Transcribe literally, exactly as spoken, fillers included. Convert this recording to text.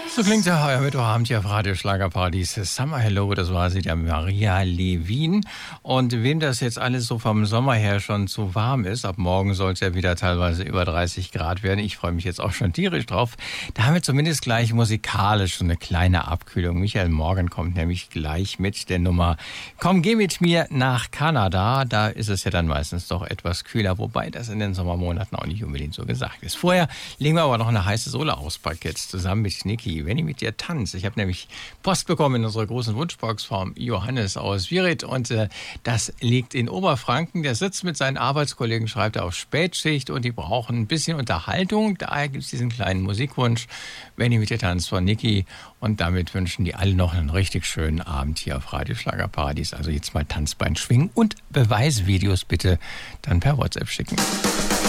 So klingt der heuer Mittwochabend hier auf Radio Schlagerparadies. Summer Hello, das war sie, der Maria Levin. Und wem das jetzt alles so vom Sommer her schon zu warm ist, ab morgen soll es ja wieder teilweise über dreißig Grad werden. Ich freue mich jetzt auch schon tierisch drauf. Da haben wir zumindest gleich musikalisch so eine kleine Abkühlung. Michael Morgan kommt nämlich gleich mit der Nummer Komm, geh mit mir nach Kanada. Da ist es ja dann meistens doch etwas kühler, wobei das in den Sommermonaten auch nicht unbedingt so gesagt ist. Vorher legen wir aber noch eine heiße Sohle auspacken jetzt zusammen mit Niki. Wenn ich mit dir tanze. Ich habe nämlich Post bekommen in unserer großen Wunschbox vom Johannes aus Wirid und äh, das liegt in Oberfranken. Der sitzt mit seinen Arbeitskollegen, schreibt auf Spätschicht und die brauchen ein bisschen Unterhaltung. Daher gibt es diesen kleinen Musikwunsch, Wenn ich mit dir tanze von Niki, und damit wünschen die alle noch einen richtig schönen Abend hier auf Radio Schlagerparadies. Also jetzt mal Tanzbein schwingen und Beweisvideos bitte dann per WhatsApp schicken.